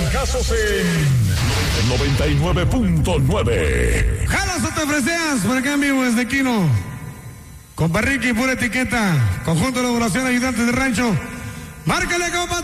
trancazos en 99.9. Jalas o te ofreceas por acá en vivo desde Quino. Con Ricky, pura etiqueta. Conjunto de elaboración ayudantes de rancho. Márcale, compa.